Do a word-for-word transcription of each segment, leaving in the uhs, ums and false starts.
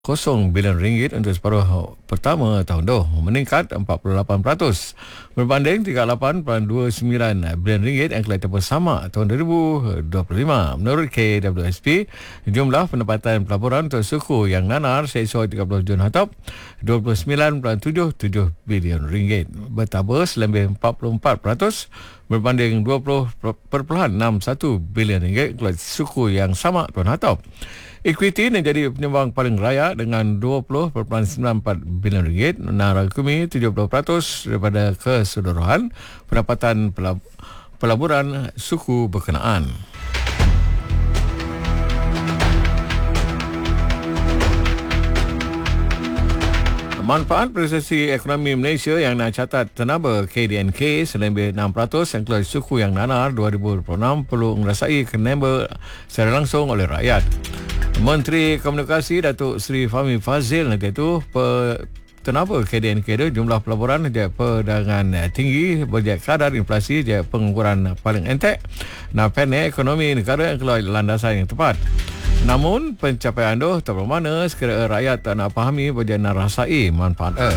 kosong bilion ringgit untuk separuh pertama tahun itu, meningkat empat puluh lapan peratus berbanding tiga puluh lapan perpuluhan dua sembilan bilion ringgit yang telah bersama tahun dua ribu dua puluh lima. Menurut K W S P, jumlah pendapatan pelaburan untuk suku yang nanar sesuai tiga puluh Jun Hatop dua puluh sembilan perpuluhan tujuh tujuh bilion ringgit, bertambah selebih empat puluh empat peratus berbanding dua puluh perpuluhan enam satu bilion ringgit kepada suku yang sama Tuan Hatop. Equity menjadi penyumbang paling raya dengan dua puluh perpuluhan sembilan empat bilion ringgit, merangkumi tujuh puluh peratus daripada keseluruhan pendapatan pelab- pelaburan suku berkenaan. Manfaat prestasi ekonomi Malaysia yang nak catat tenaba K D N K selebih enam peratus yang keluar suku yang nanar dua ribu dua puluh enam perlu merasai kenamba secara langsung oleh rakyat. Menteri Komunikasi Datuk Seri Fahmi Fazil nanti itu pe, tenaba K D N K itu jumlah pelaburan je perdagangan tinggi berjaya kadar inflasi je pengukuran paling entek dan pendek ekonomi negara yang keluar landasan yang tepat. Namun pencapaian itu tak bermakna sekiranya rakyat tak nak fahami berjaya nak rasai manfaat eh.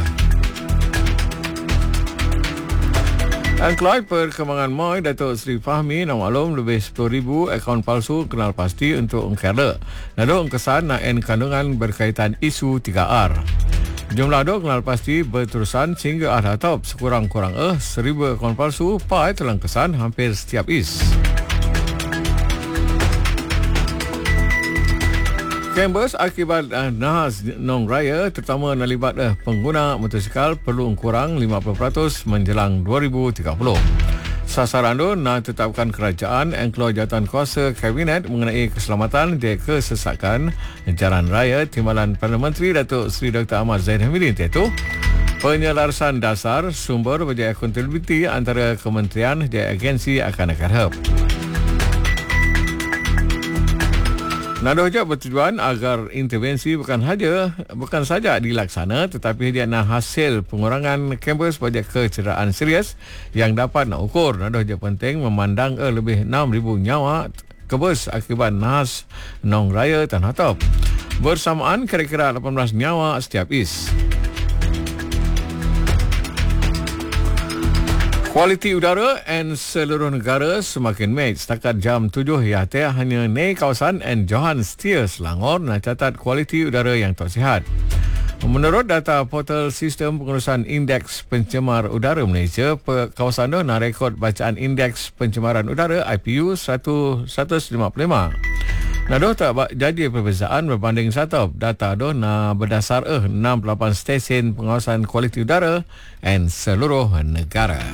Dan kelai perkembangan M O I Datuk Seri Fahmi nak maklum lebih sepuluh ribu akaun palsu kenal pasti untuk engkara. Lalu kesan nak en kandungan berkaitan isu tiga R. Jumlah itu kenal pasti berterusan sehingga ada top sekurang-kurang eh seribu akaun palsu pai telah kesan hampir setiap is. Kembas akibat uh, nahas nong raya terutama nalibat uh, pengguna motosikal perlu kurang lima puluh peratus menjelang dua ribu tiga puluh. Sasaran itu nak tetapkan kerajaan yang keluar jawatan kuasa kabinet mengenai keselamatan di kesesakan jalan raya Timbalan Perdana Menteri Datuk Seri Doktor Ahmad Zaid Hamidin iaitu penyelarasan dasar sumber berjaya akuntabiti antara kementerian dan agensi akan akarhab. Nado je bertujuan agar intervensi bukan saja bukan saja dilaksana tetapi dia nak hasil pengurangan kembas pada kecederaan serius yang dapat nak ukur. Nado je penting memandang eh, lebih enam ribu nyawa kebas akibat nahas nong raya Tan Hatop. Bersamaan kira-kira lapan belas nyawa setiap is. Kualiti udara dan seluruh negara semakin baik. Setakat jam tujuh yaitu hanya naik kawasan and Johan Stier Selangor nak catat kualiti udara yang tak sihat. Menurut data portal sistem pengurusan indeks pencemar udara Malaysia, kawasan itu nak rekod bacaan indeks pencemaran udara I P U seratus lima puluh lima. Nado tak jadi perbezaan berbanding satu. Data itu nak berdasar eh enam puluh lapan stesen pengawasan kualiti udara dan seluruh negara.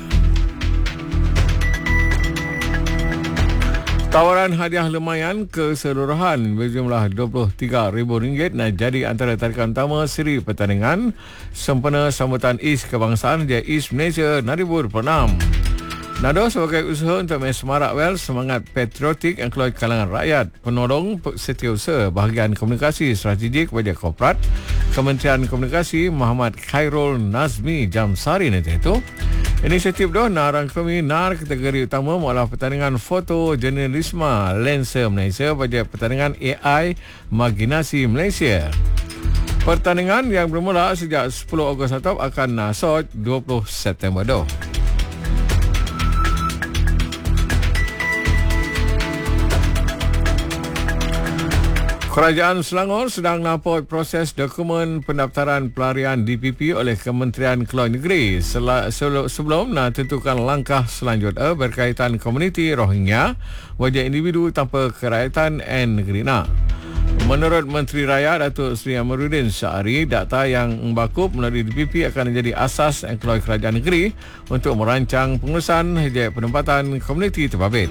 Tawaran hadiah lumayan keseluruhan berjumlah dua puluh tiga ribu ringgit nak jadi antara tarikan utama siri pertandingan sempena sambutan East Kebangsaan di East Malaysia dua ribu dua puluh enam. Nado sebagai usaha untuk semarak well semangat patriotik yang keluar kalangan rakyat, penolong setiausaha bahagian komunikasi strategik wajah korporat Kementerian Komunikasi Muhammad Khairul Nazmi Jamsari nanti itu. Inisiatif itu nak rangkumi nar kategori utama mualah pertandingan foto jurnalisme Lensa Malaysia pada pertandingan A I Maginasi Malaysia. Pertandingan yang bermula sejak sepuluh Ogos atau akan nasot dua puluh September itu. Kerajaan Selangor sedang lapor proses dokumen pendaftaran pelarian D P P oleh Kementerian Keluar Negeri Sel- sebelum nak tentukan langkah selanjutnya berkaitan komuniti Rohingya wajah individu tanpa kerakyatan dan negeri nak. Menurut Menteri Raya Datuk Seri Amaruddin Syahri, data yang membakup melalui D P P akan menjadi asas yang keluar kerajaan negeri untuk merancang pengurusan penempatan komuniti terbabit.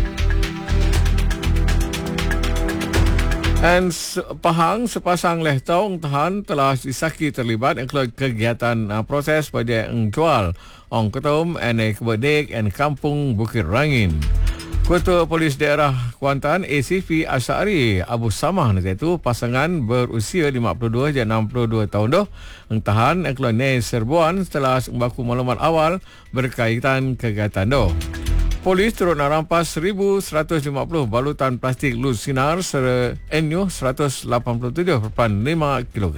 Dan Pahang, sepasang lehtong tahan telah disaki terlibat yang kegiatan uh, proses pada engjual Ong Ketum dan Kebedik dan Kampung Bukit Rangin. Ketua Polis Daerah Kuantan A C P Asyari Abu Samah nanti itu pasangan berusia lima puluh dua dan enam puluh dua tahun dah tahan yang keluar Serbuan setelah membaku maklumat awal berkaitan kegiatan itu. Polis turut nak rampas seribu seratus lima puluh balutan plastik lus sinar serta Enyo seratus lapan puluh tujuh perpuluhan lima kilogram.